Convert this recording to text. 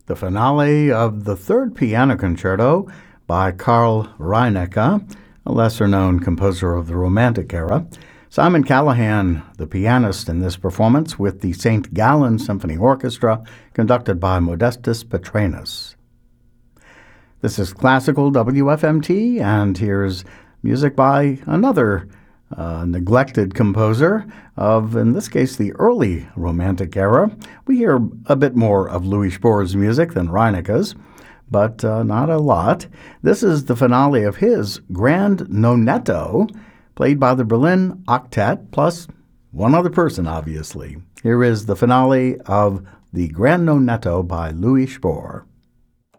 the finale of the Third Piano Concerto by Carl Reinecke, a lesser-known composer of the Romantic era. Simon Callahan, the pianist in this performance, with the St. Gallen Symphony Orchestra, conducted by Modestus Petranus. This is Classical WFMT, and here's music by another neglected composer of, in this case, the early Romantic era. We hear a bit more of Louis Spohr's music than Reinecke's, but not a lot. This is the finale of his Grand Nonetto, played by the Berlin Octet, plus one other person, obviously. Here is the finale of the Grand Nonetto by Louis Spohr.